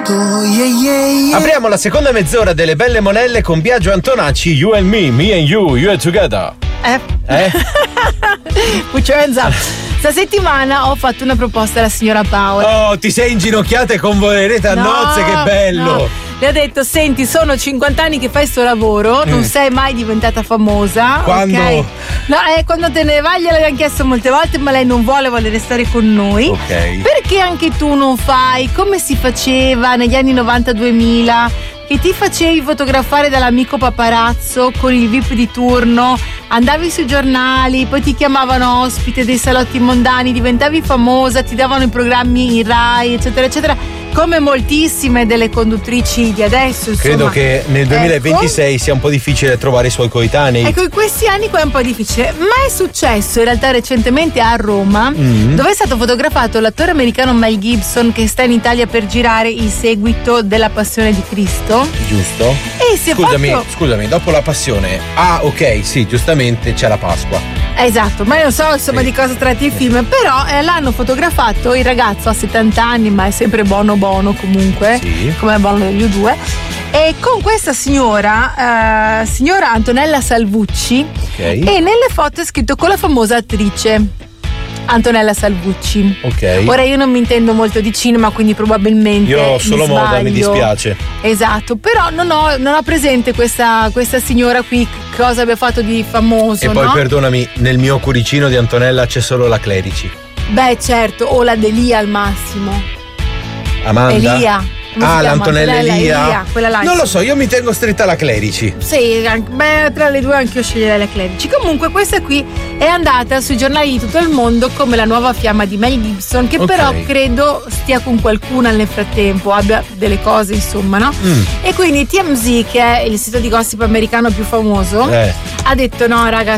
Apriamo la seconda mezz'ora delle belle monelle con Biagio Antonacci. You and me and you and together. Put your hands up. Questa settimana ho fatto una proposta alla signora Paola. Oh, ti sei inginocchiata e convolerete a nozze, che bello! No. Le ho detto: senti, sono 50 anni che fai sto lavoro, non sei mai diventata famosa. Quando? Okay? No, quando te ne vai gliel'abbiamo chiesto molte volte, ma lei non vuole restare con noi. Ok. Perché anche tu non fai come si faceva negli anni 90-2000? Che ti facevi fotografare dall'amico paparazzo con il VIP di turno, andavi sui giornali, poi ti chiamavano ospite dei salotti mondani, diventavi famosa, ti davano i programmi in Rai, eccetera, eccetera, come moltissime delle conduttrici di adesso. Insomma. Credo che nel 2026 sia un po' difficile trovare i suoi coetanei. Ecco, in questi anni qua è un po' difficile, ma è successo in realtà recentemente a Roma, dove è stato fotografato l'attore americano Mel Gibson, che sta in Italia per girare il seguito della Passione di Cristo. Giusto? E si è Scusami, dopo la Passione. Ah, ok, sì, giustamente c'è la Pasqua. Esatto, ma io non so insomma di cosa tratti il film, però l'hanno fotografato, il ragazzo ha 70 anni ma è sempre bono comunque, come Bono degli U2, e con questa signora Antonella Salvucci, e nelle foto è scritto con la famosa attrice Antonella Salvucci. Ok. Ora io non mi intendo molto di cinema, quindi probabilmente io ho solo moda, mi dispiace. Esatto, però non ho presente questa signora qui, cosa abbia fatto di famoso. E poi no? perdonami, nel mio cuoricino di Antonella c'è solo la Clerici. Beh, certo, o la Delia al massimo. Amanda? Elia. L'Antonella Elia. Quella là. Non lo so, io mi tengo stretta alla Clerici. Sì, tra le due anche io sceglierei la Clerici. Comunque questa qui è andata sui giornali di tutto il mondo come la nuova fiamma di Mel Gibson, che però credo stia con qualcuna nel frattempo, abbia delle cose insomma, no? E quindi TMZ, che è il sito di gossip americano più famoso, ha detto: no raga,